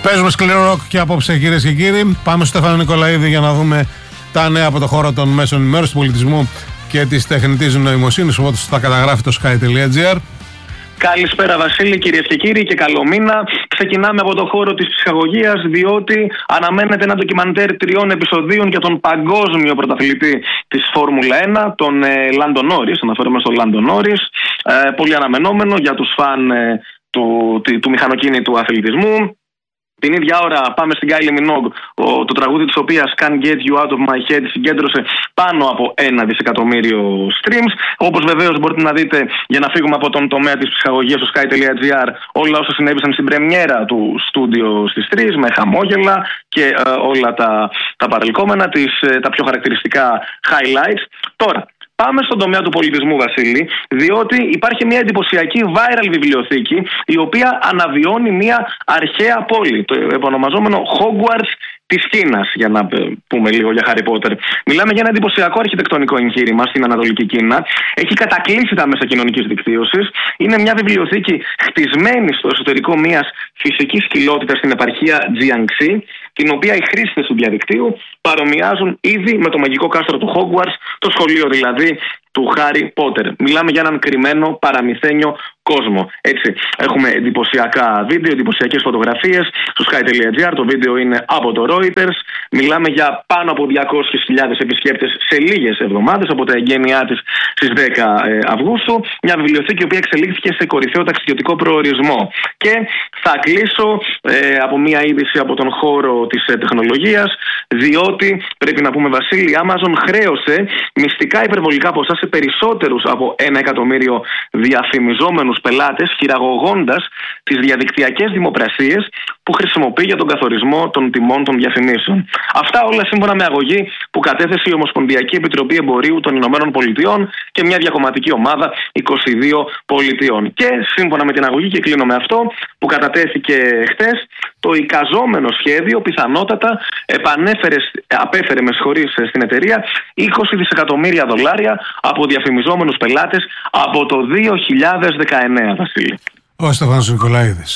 Παίζουμε σκληρό ροκ και απόψε, κυρίες και κύριοι. Πάμε στο Στέφανο Νικολαίδη για να δούμε τα νέα από το χώρο των μέσων ενημέρωσης, του πολιτισμού και της τεχνητής νοημοσύνης. Οπότε θα καταγράφει το sky.gr. Καλησπέρα Βασίλη, κυρίες και κύριοι, και καλό μήνα. Ξεκινάμε από το χώρο της ψυχαγωγίας, διότι αναμένεται ένα ντοκιμαντέρ 3 επεισοδίων για τον παγκόσμιο πρωταθλητή της Φόρμουλα 1, τον Λάντο Νόρις. Αναφέρομαι στο Λάντο Νόρις. Πολύ αναμενόμενο για τους φαν του μηχανοκίνητου αθλητισμού. Την ίδια ώρα πάμε στην Kylie Minogue, το τραγούδι της οποίας Can't Get You Out of My Head συγκέντρωσε πάνω από 1 δισεκατομμύριο streams. Όπως βεβαίως μπορείτε να δείτε, για να φύγουμε από τον τομέα της ψυχαγωγίας στο sky.gr, όλα όσα συνέβησαν στην πρεμιέρα του στούντιο στις 3 με χαμόγελα και όλα τα παρελκόμενα, τα πιο χαρακτηριστικά highlights. Τώρα, πάμε στον τομέα του πολιτισμού, Βασίλη, διότι υπάρχει μια εντυπωσιακή viral βιβλιοθήκη, η οποία αναβιώνει μια αρχαία πόλη, το επωνομαζόμενο Hogwarts της Κίνας, για να πούμε λίγο για Harry Potter. Μιλάμε για ένα εντυπωσιακό αρχιτεκτονικό εγχείρημα στην Ανατολική Κίνα. Έχει κατακλείσει τα μέσα κοινωνικής δικτύωσης. Είναι μια βιβλιοθήκη χτισμένη στο εσωτερικό μιας φυσικής κοιλότητας στην επαρχία Jiangxi, την οποία οι χρήστες του διαδικτύου παρομοιάζουν ήδη με το μαγικό κάστρο του Hogwarts, το σχολείο δηλαδή του Harry Potter. Μιλάμε για έναν κρυμμένο παραμυθένιο κόσμο. Έτσι, έχουμε εντυπωσιακά βίντεο, εντυπωσιακές φωτογραφίες στο sky.gr. Το βίντεο είναι από το Reuters. Μιλάμε για πάνω από 200.000 επισκέπτες σε λίγες εβδομάδες από τα εγγένειά της στις 10 Αυγούστου. Μια βιβλιοθήκη η οποία εξελίχθηκε σε κορυφαίο ταξιδιωτικό προορισμό. Και θα κλείσω από μια είδηση από τον χώρο της τεχνολογίας, διότι πρέπει να πούμε, Βασίλη, η Amazon χρέωσε μυστικά υπερβολικά ποσά σε περισσότερους από 1 εκατομμύριο διαφημιζόμενους πελάτες, χειραγωγώντας τις διαδικτυακές δημοπρασίες που χρησιμοποιεί για τον καθορισμό των τιμών των διαφημίσεων. Αυτά όλα σύμφωνα με αγωγή που κατέθεσε η Ομοσπονδιακή Επιτροπή Εμπορίου των Ηνωμένων Πολιτειών και μια διακομματική ομάδα 22 πολιτιών. Και σύμφωνα με την αγωγή, και κλείνω με αυτό, που κατατέθηκε χτες, το εικαζόμενο σχέδιο πιθανότατα απέφερε στην εταιρεία $20 δισεκατομμύρια από διαφημιζόμενους πελάτες από το 2019, Βασίλη. Ο Στέφανος Νικολαίδης.